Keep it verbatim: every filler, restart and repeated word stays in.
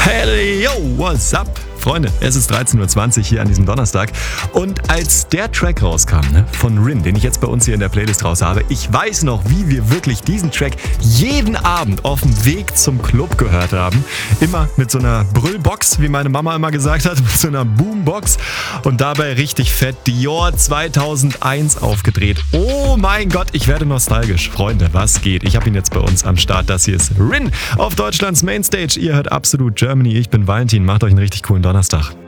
Hey, yo, what's up? Freunde, es ist dreizehn Uhr zwanzig hier an diesem Donnerstag und als der Track rauskam, ne, von Rin, den ich jetzt bei uns hier in der Playlist raus habe, ich weiß noch, wie wir wirklich diesen Track jeden Abend auf dem Weg zum Club gehört haben. Immer mit so einer Brüllbox, wie meine Mama immer gesagt hat, mit so einer Boombox und dabei richtig fett Dior zweitausendeins aufgedreht. Oh mein Gott, ich werde nostalgisch. Freunde, was geht? Ich habe ihn jetzt bei uns am Start. Das hier ist Rin auf Deutschlands Mainstage. Ihr hört Absolut Germany. Ich bin Valentin. Macht euch einen richtig coolen Donnerstag.